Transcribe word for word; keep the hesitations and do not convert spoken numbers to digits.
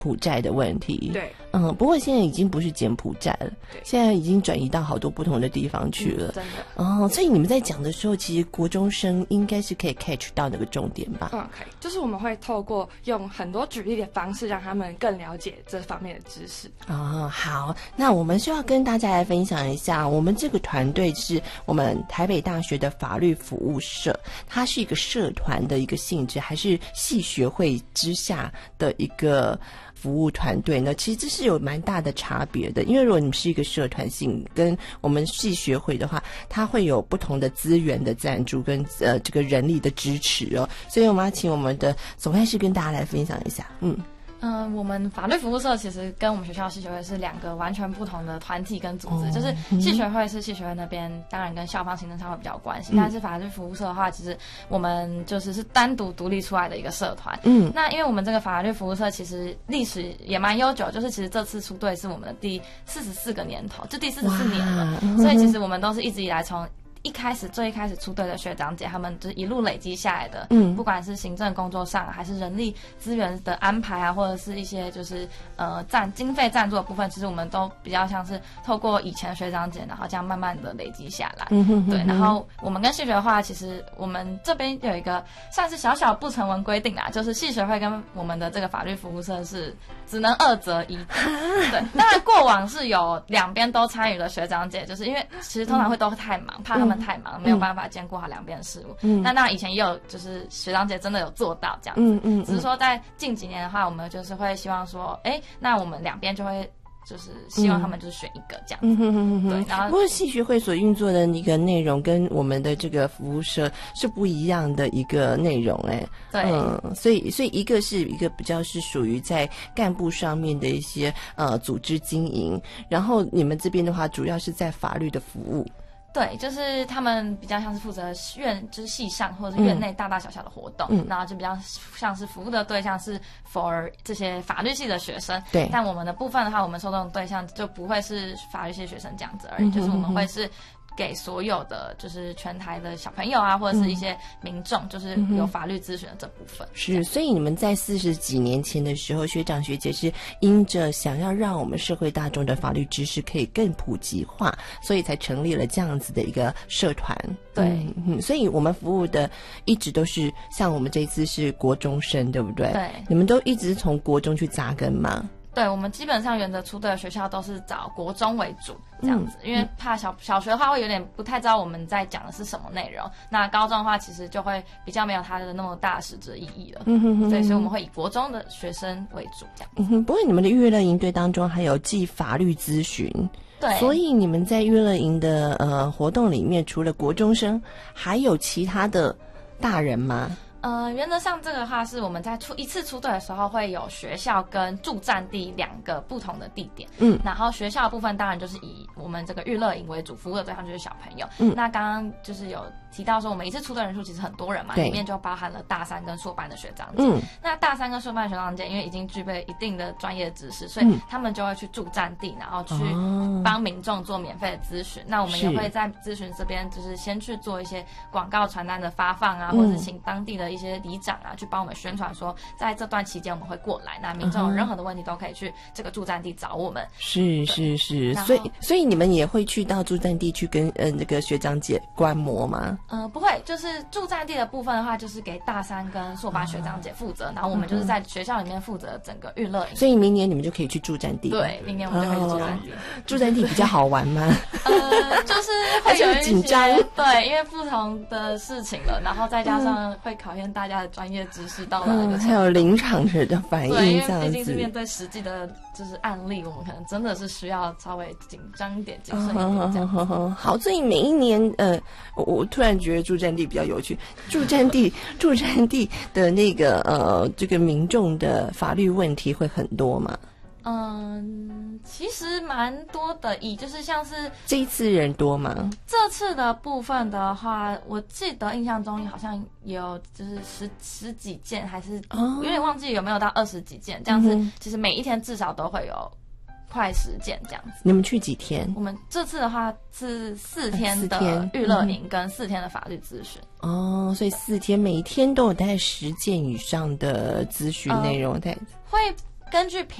埔寨的问题。 对， 嗯，不过现在已经不是柬埔寨了，现在已经转移到好多不同的地方去了。 嗯、真的。 哦，所以你们在讲的时候，其实国中生应该是可以 catch 到那个重点吧？ 嗯，可以。就是我们会透过用很多举例的方式，让他们更了解这方面的知识。 哦，好，那我们就要跟大家来分享一下，我们这个团队是我们台北大学的法律服务社，它是一个社团的一个性质，还是系学会之下的一个服务团队呢？其实这是有蛮大的差别的，因为如果你们是一个社团性，跟我们系学会的话，它会有不同的资源的赞助跟呃这个人力的支持哦，所以我们要请我们的总干事跟大家来分享一下。嗯。 嗯，我们法律服务社其实跟我们学校系学会是两个完全不同的团体跟组织。哦、就是系学会是系学会那边，当然跟校方行政上会比较有关系、嗯，但是法律服务社的话，其实我们就是是单独独立出来的一个社团。嗯，那因为我们这个法律服务社其实历史也蛮悠久，就是其实这次出队是我们的第四十四个年头，就第四十四年了，所以其实我们都是一直以来从一开始最一开始出队的学长姐，他们就是一路累积下来的，嗯，不管是行政工作上，还是人力资源的安排啊，或者是一些就是呃赞经费赞助的部分，其实我们都比较像是透过以前学长姐，然后这样慢慢的累积下来，嗯哼哼，对。然后我们跟系学的话，其实我们这边有一个算是小小不成文规定啦，就是系学会跟我们的这个法律服务社是只能二择一，对。当然过往是有两边都参与的学长姐，就是因为其实通常会都太忙，怕他们太忙，没有办法兼顾好两边的事务。嗯，那当然以前也有，就是学长姐真的有做到这样子。嗯嗯。只是说在近几年的话，我们就是会希望说，哎、欸，那我们两边就会就是希望他们就是选一个这样子。嗯哼哼哼。对，然后不过系学会所运作的一个内容跟我们的这个服务社是不一样的一个内容、欸，哎。 对。 嗯，所以所以一个是一个比较是属于在干部上面的一些呃组织经营，然后你们这边的话主要是在法律的服务。 对，就是他们比较像是负责院，就是系上或者是院内大大小小的活动，嗯，然后就比较像是服务的对象是 for 这些法律系的学生。对，但我们的部分的话，我们受众对象就不会是法律系学生这样子而已，嗯、就是我们会是给所有的就是全台的小朋友啊，或者是一些民众，就是有法律咨询的这部分。 是，所以你们在四十几年前的时候，学长学姐是因着想要让我们社会大众的法律知识可以更普及化，所以才成立了这样子的一个社团。 对， 嗯嗯，所以我们服务的一直都是像我们这一次是国中生，对不对？ 对， 你们都一直从国中去扎根吗？ 对，我们基本上原则出队的学校都是找国中为主这样子，嗯、因为怕小小学的话会有点不太知道我们在讲的是什么内容，那高中的话其实就会比较没有它的那么大实质意义了。嗯哼哼，对，所以我们会以国中的学生为主这样。 嗯哼，不过你们的娱乐营队当中还有寄法律咨询。 对， 所以你们在娱乐营的呃活动里面，除了国中生，还有其他的大人吗？ 呃，原则上这个话是我们在出一次出队的时候会有学校跟驻站地两个不同的地点，嗯，然后学校的部分当然就是以我们这个娱乐营为主，服务的对象就是小朋友，嗯，那刚刚就是有提到说我们一次出队人数其实很多人嘛，里面就包含了大三跟硕班的学长姐，嗯，那大三跟硕班的学长姐因为已经具备一定的专业知识，所以他们就会去驻站地，然后去帮民众做免费的咨询，那我们也会在咨询这边就是先去做一些广告传单的发放啊，或者是请当地的一些里长啊去帮我们宣传说在这段期间我们会过来，那民众有任何的问题都可以去这个驻站地找我们。 是是是，所以所以你们也会去到驻站地去跟呃那个学长姐观摩吗？ 呃不会，就是驻站地的部分的话就是给大三跟硕班学长姐负责，哦，然后我们就是在学校里面负责整个娱乐营。 所以明年你们就可以去驻站地。 对，明年我们就可以去驻站地。哦， 驻站地比较好玩吗？ 呃就是会有一些紧张， 对，因为不同的事情了，然后再加上会考验大家的专业知识到了那个程度， 嗯，还有临场的反应， 对，因为毕竟是面对实际的就是案例，我们可能真的是需要稍微紧张一点、谨慎一点这样。 好好好，所以每一年，呃，我我突然觉得驻站地比较有趣。驻站地，驻站地的那个呃，这个民众的法律问题会很多吗？ 嗯，其实蛮多的，以就是像是这一次人多吗？ 这次的部分的话，我记得印象中好像有就是十十几件，还是，哦，有点忘记有没有到二十几件，这样子，嗯，其实每一天至少都会有快十件这样子。 你们去几天？ 我们这次的话是四天的娱乐营跟四天的法律咨询。 哦，所以四天每一天都有大概十件以上的咨询内容，呃， 会。 根据